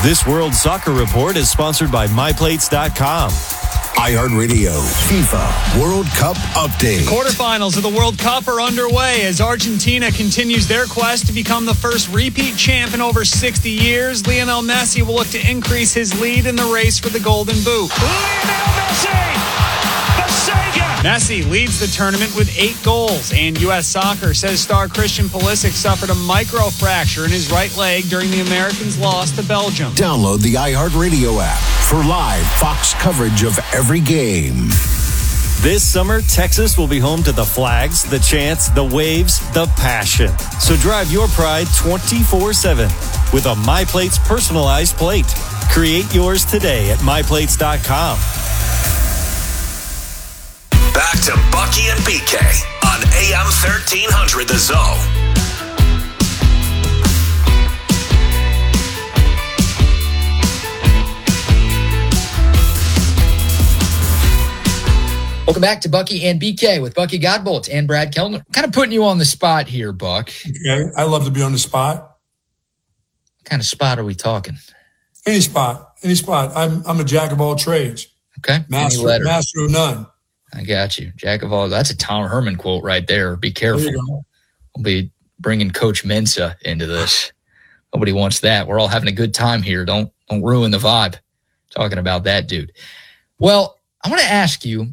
This World Soccer Report is sponsored by MyPlates.com. iHeartRadio FIFA World Cup update. Quarterfinals of the World Cup are underway as Argentina continues their quest to become the first repeat champ in over 60 years. Lionel Messi will look to increase his lead in the race for the Golden Boot. Lionel Messi, the savior. Messi leads the tournament with 8 goals, and U.S. Soccer says star Christian Pulisic suffered a microfracture in his right leg during the Americans' loss to Belgium. Download the iHeartRadio app for live Fox coverage of every game. This summer, Texas will be home to the flags, the chants, the waves, the passion. So drive your pride 24/7 with a MyPlates personalized plate. Create yours today at MyPlates.com. Back to Bucky and BK on AM 1300 The Zone. Welcome back to Bucky and BK with Bucky Godbolt and Brad Kellner. Kind of putting you on the spot here, Buck. Okay, I love to be on the spot. What kind of spot are we talking? Any spot. I'm a jack of all trades. Okay. Master of none. I got you. Jack of all. That's a Tom Herman quote right there. Be careful. There you go. We'll be bringing Coach Mensa into this. Nobody wants that. We're all having a good time here. Don't ruin the vibe talking about that dude. Well, I want to ask you,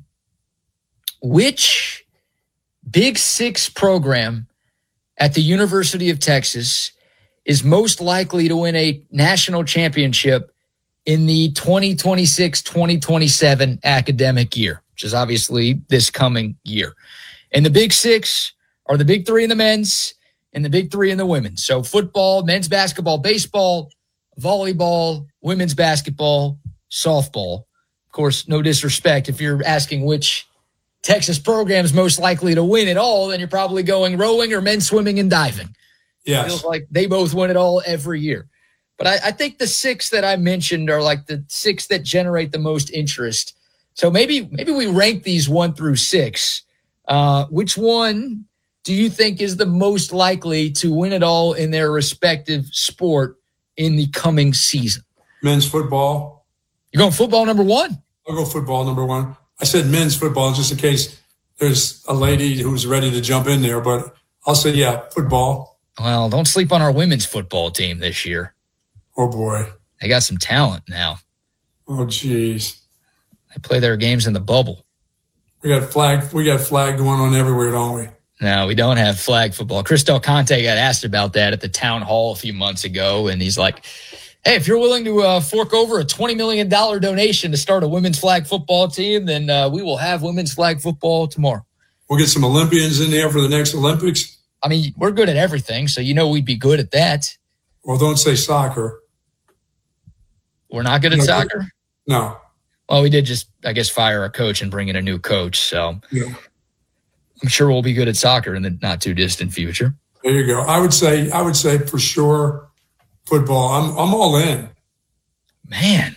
which Big Six program at the University of Texas is most likely to win a national championship in the 2026-2027 academic year, which is obviously this coming year? And the Big Six are the Big Three in the men's and the Big Three in the women's. So football, men's basketball, baseball, volleyball, women's basketball, softball. Of course, no disrespect. If you're asking which Texas program is most likely to win it all, then you're probably going rowing or men's swimming and diving. Yes. It feels like they both win it all every year. But I think the 6 that I mentioned are like the 6 that generate the most interest. So maybe we rank these 1 through 6. Which one do you think is the most likely to win it all in their respective sport in the coming season? Men's football. You're going football number 1? I'll go football number 1. I said men's football just in case there's a lady who's ready to jump in there, but I'll say, yeah, football. Well, don't sleep on our women's football team this year. Oh, boy. They got some talent now. Oh, jeez. They play their games in the bubble. We got flag going on everywhere, don't we? No, we don't have flag football. Chris Del Conte got asked about that at the town hall a few months ago, and he's like, hey, if you're willing to fork over a $20 million donation to start a women's flag football team, then we will have women's flag football tomorrow. We'll get some Olympians in there for the next Olympics. I mean, we're good at everything, so we'd be good at that. Well, don't say soccer. We're not good at soccer? No. Well, we did just, I guess, fire a coach and bring in a new coach, so yeah. I'm sure we'll be good at soccer in the not too distant future. There you go. I would say for sure football. I'm all in. Man,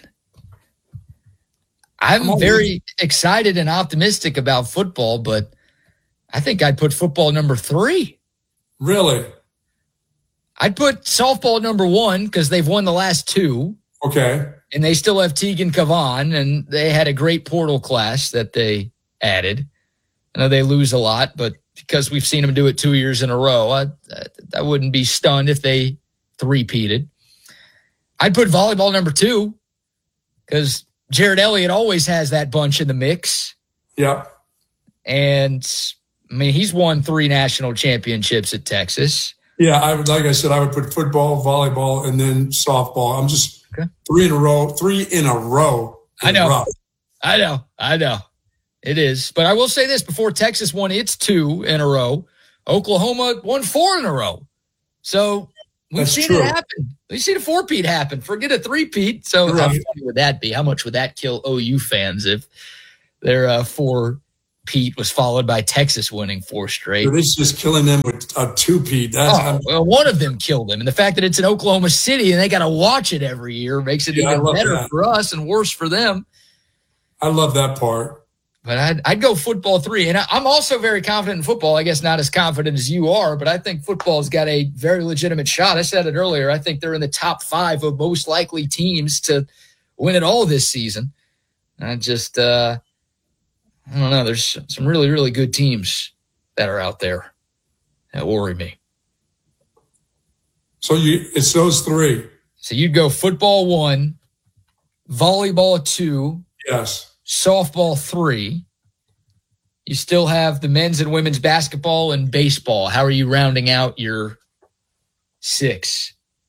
I'm very excited and optimistic about football, but I think I'd put football number 3. Really? I'd put softball number 1 because they've won the last 2. Okay. And they still have Tegan Cavan, and they had a great portal class that they added. I know they lose a lot, but because we've seen them do it 2 years in a row, I wouldn't be stunned if they three-peated. I'd put volleyball number 2 because Jared Elliott always has that bunch in the mix. Yep. And, I mean, he's won 3 national championships at Texas. Yeah, I would put football, volleyball, and then softball. I'm just 3 in a row. 3 in a row. I know. It is. But I will say this, before Texas won its 2 in a row, Oklahoma won 4 in a row. So we've seen it happen. We've seen a 4-peat happen. Forget a 3-peat. So how funny would that be? How much would that kill OU fans if their 4-peat was followed by Texas winning 4 straight? So this is just killing them with a 2-peat. Well, one of them killed them. And the fact that it's in Oklahoma City and they got to watch it every year makes it even better for us and worse for them. I love that part. But I'd go football 3. And I'm also very confident in football. I guess not as confident as you are, but I think football's got a very legitimate shot. I said it earlier. I think they're in the top 5 of most likely teams to win it all this season. I don't know. There's some really, really good teams that are out there that worry me. So it's those 3. So you'd go football 1, volleyball 2. Yes. Softball 3. You still have the men's and women's basketball and baseball. How are you rounding out your 6?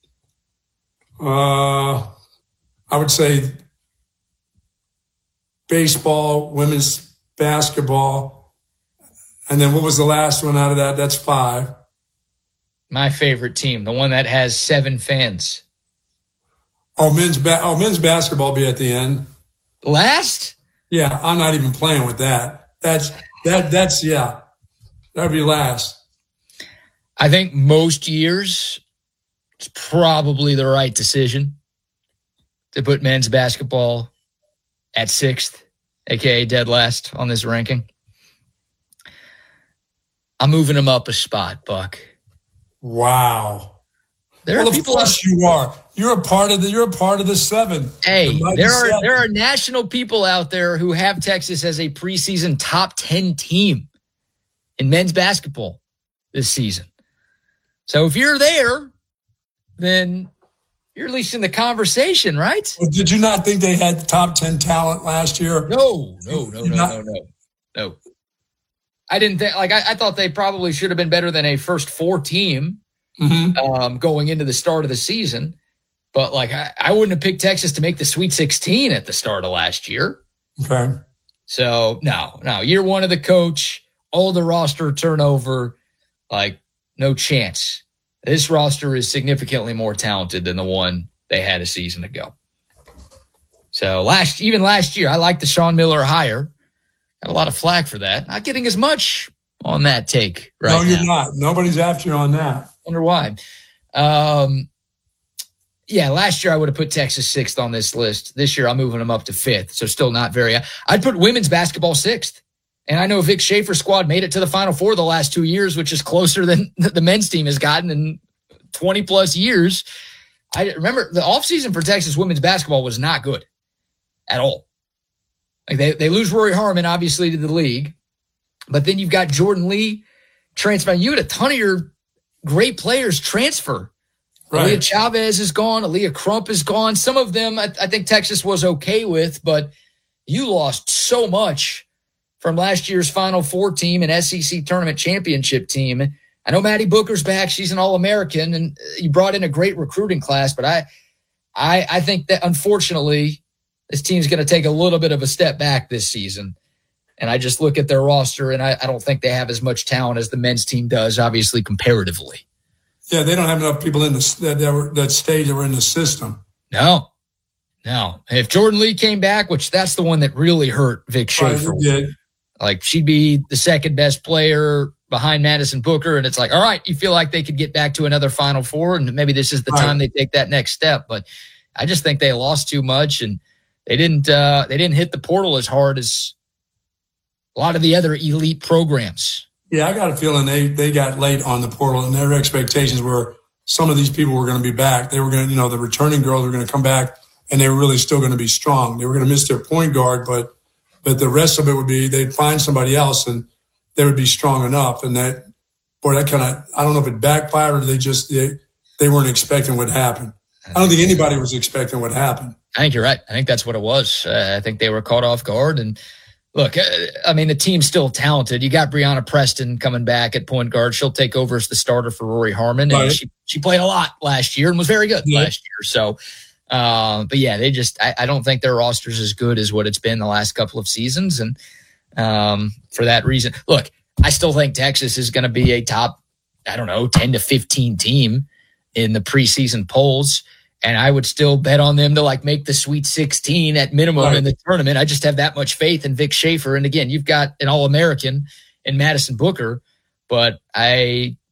I would say baseball, women's basketball, and then what was the last one out of that? That's 5. My favorite team, the one that has 7 fans. Men's basketball be at the end. Last? Yeah, I'm not even playing with that. That's yeah. That'd be last. I think most years it's probably the right decision to put men's basketball at 6th, aka dead last on this ranking. I'm moving them up a spot, Buck. Wow. There are people. Of course you are. You're a part of the 7. Hey, there are national people out there who have Texas as a preseason top 10 team in men's basketball this season. So if you're there, then you're at least in the conversation, right? Well, did you not think they had top 10 talent last year? No. I didn't think. I thought they probably should have been better than a first 4 team going into the start of the season. But I wouldn't have picked Texas to make the Sweet 16 at the start of last year. Okay. So no. Year 1 of the coach, all the roster turnover, no chance. This roster is significantly more talented than the one they had a season ago. So last year, I liked the Sean Miller hire. Got a lot of flack for that. Not getting as much on that take right now. No, you're not. Nobody's after you on that. Wonder why. Last year I would have put Texas 6th on this list. This year I'm moving them up to 5th, so still not very. I'd put women's basketball 6th. And I know Vic Schaefer's squad made it to the Final Four the last 2 years, which is closer than the men's team has gotten in 20-plus years. I remember the offseason for Texas women's basketball was not good at all. They lose Rory Harmon, obviously, to the league. But then you've got Jordan Lee transferring. You had a ton of your great players transfer. Right. Aaliyah Chavez is gone. Aaliyah Crump is gone. Some of them I think Texas was okay with, but you lost so much from last year's Final Four team and SEC tournament championship team. I know Maddie Booker's back. She's an All-American, and you brought in a great recruiting class. But I think that, unfortunately, this team's going to take a little bit of a step back this season. And I just look at their roster, and I don't think they have as much talent as the men's team does, obviously, comparatively. Yeah, they don't have enough people in that stage that were in the system. No. If Jordan Lee came back, which that's the one that really hurt Vic Schaefer. She'd be the second best player behind Madison Booker, and it's all right, you feel like they could get back to another Final Four, and maybe this is the time they take that next step. But I just think they lost too much, and they didn't hit the portal as hard as a lot of the other elite programs. Yeah, I got a feeling they got late on the portal, and their expectations were some of these people were going to be back. They were going to, the returning girls were going to come back, and they were really still going to be strong. They were going to miss their point guard, but the rest of it would be they'd find somebody else, and they would be strong enough. And that kind of, I don't know if it backfired or they weren't expecting what happened. I don't think anybody was expecting what happened. I think you're right. I think that's what it was. I think they were caught off guard. And look, the team's still talented. You got Brianna Preston coming back at point guard. She'll take over as the starter for Rory Harmon. And she played a lot last year and was very good last year. So, but yeah, I don't think their roster's as good as what it's been the last couple of seasons. And for that reason, look, I still think Texas is going to be a top, 10 to 15 team in the preseason polls. And I would still bet on them to make the Sweet 16 at minimum in the tournament. I just have that much faith in Vic Schaefer. And again, you've got an All-American in Madison Booker, but I